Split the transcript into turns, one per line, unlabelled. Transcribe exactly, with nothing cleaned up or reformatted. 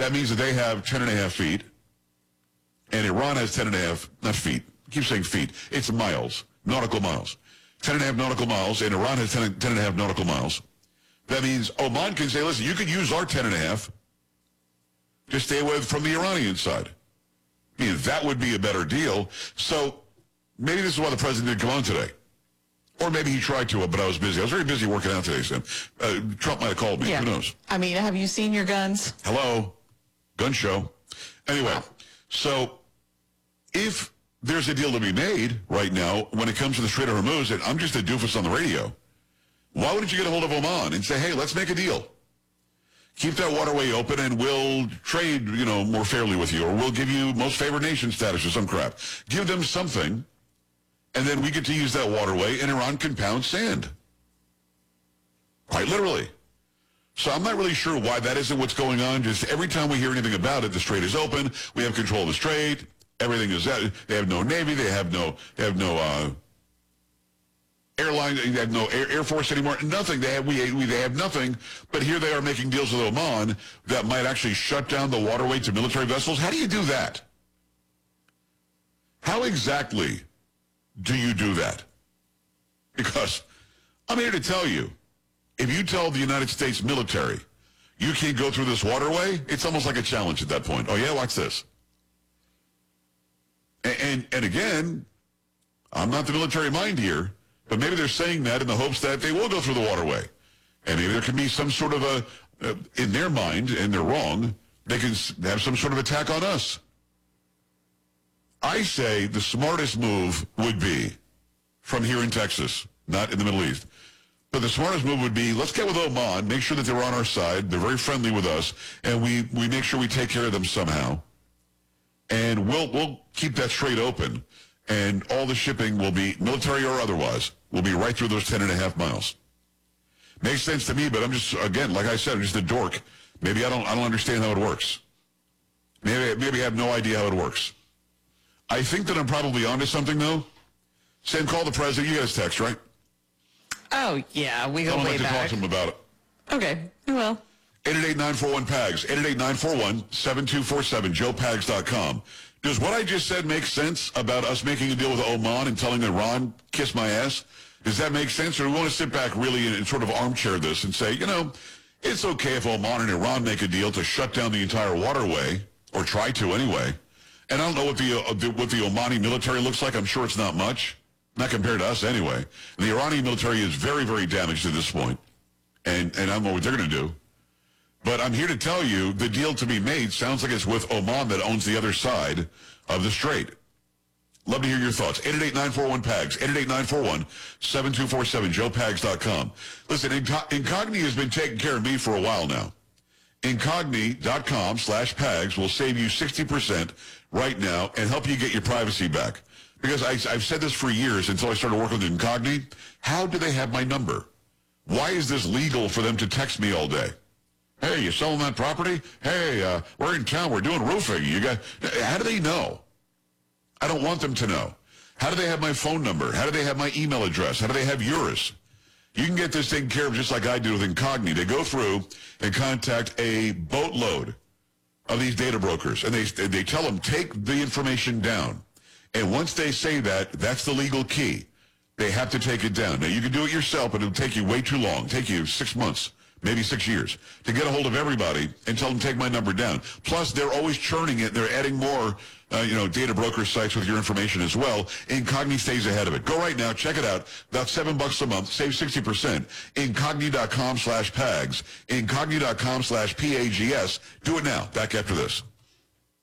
That means that they have ten and a half feet, and Iran has ten and a half, not feet, I keep saying feet, it's miles, nautical miles. ten and a half nautical miles, and Iran has ten, ten and a half nautical miles. That means Oman can say, listen, you can use our ten and a half, just stay away from the Iranian side. I mean, that would be a better deal. So maybe this is why the president didn't come on today. Or maybe he tried to, but I was busy. I was very busy working out today, Sam. Uh, Trump might have called me.
Yeah.
Who knows?
I mean, have you seen your guns?
Hello? Gun show. Anyway, wow. So if there's a deal to be made right now when it comes to the Strait of Hormuz, and I'm just a doofus on the radio, why wouldn't you get a hold of Oman and say, hey, let's make a deal? Keep that waterway open and we'll trade, you know, more fairly with you, or we'll give you most favored nation status or some crap. Give them something, and then we get to use that waterway, and Iran can pound sand. Quite literally. So I'm not really sure why that isn't what's going on. Just every time we hear anything about it, the strait is open, we have control of the strait, everything is that. They have no Navy, they have no, they have no, uh, airline, they have no air, air force anymore, nothing. They have, we, we, they have nothing, but here they are making deals with Oman that might actually shut down the waterway to military vessels. How do you do that? How exactly do you do that? Because I'm here to tell you, if you tell the United States military you can't go through this waterway, it's almost like a challenge at that point. Oh yeah, watch this. And, and, and again, I'm not the military mind here, but maybe they're saying that in the hopes that they will go through the waterway. And maybe there can be some sort of a, uh, in their mind, and they're wrong, they can have some sort of attack on us. I say the smartest move would be, from here in Texas, not in the Middle East, but the smartest move would be, let's get with Oman, make sure that they're on our side, they're very friendly with us, and we, we make sure we take care of them somehow. And we'll, we'll keep that strait open, and all the shipping will be, military or otherwise, will be right through those ten and a half miles. Makes sense to me, but I'm just, again, like I said, I'm just a dork. Maybe I don't, I don't understand how it works. Maybe, maybe I have no idea how it works. I think that I'm probably onto something, though. Sam, call the president. You got his text, right?
Oh, yeah, we go
way
way
back.
back.
Talk to him about it.
Okay, well.
eight eight eight, nine four one, P A G S. eight eight eight, nine four one, seven two four seven, joe pags dot com. Does what I just said make sense about us making a deal with Oman and telling Iran, kiss my ass? Does that make sense? Or do we want to sit back really and sort of armchair this and say, you know, it's okay if Oman and Iran make a deal to shut down the entire waterway, or try to anyway. And I don't know what the, uh, the what the Omani military looks like. I'm sure it's not much. Not compared to us anyway. And the Iranian military is very, very damaged at this point. And, and I don't know what they're going to do. But I'm here to tell you, the deal to be made sounds like it's with Oman that owns the other side of the strait. Love to hear your thoughts. eight eight eight, nine four one, P A G S. eight eight eight, nine four one, seven two four seven, joe pags dot com. Listen, Incogni has been taking care of me for a while now. Incogni dot com slash Pags will save you sixty percent right now and help you get your privacy back. Because I, I've said this for years until I started working with Incogni. How do they have my number? Why is this legal for them to text me all day? Hey, you selling that property? Hey, uh, we're in town. We're doing roofing. You got? How do they know? I don't want them to know. How do they have my phone number? How do they have my email address? How do they have yours? You can get this taken care of just like I do with Incogni. They go through and contact a boatload of these data brokers, and they they tell them, take the information down. And once they say that, that's the legal key. They have to take it down. Now, you can do it yourself, but it'll take you way too long. Take you six months, maybe six years, to get a hold of everybody and tell them, take my number down. Plus, they're always churning it. They're adding more, uh, you know, data broker sites with your information as well. Incogni stays ahead of it. Go right now. Check it out. About seven bucks a month. Save sixty percent. Incogni dot com slash Pags. Incogni dot com slash P A G S. Do it now. Back after this.